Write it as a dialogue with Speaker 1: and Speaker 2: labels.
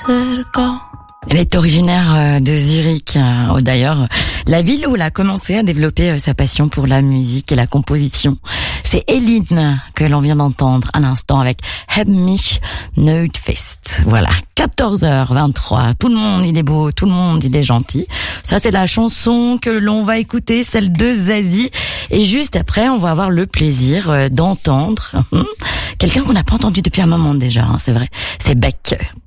Speaker 1: Elle est originaire de Zurich, d'ailleurs, la ville où elle a commencé à développer sa passion pour la musique et la composition. C'est Eline que l'on vient d'entendre à l'instant avec Heb mich nicht fest. Voilà, 14h23. Tout le monde il est beau, tout le monde il est gentil. Ça c'est la chanson que l'on va écouter, celle de Zazie. Et juste après, on va avoir le plaisir d'entendre quelqu'un qu'on n'a pas entendu depuis un moment déjà, c'est vrai. C'est Beck.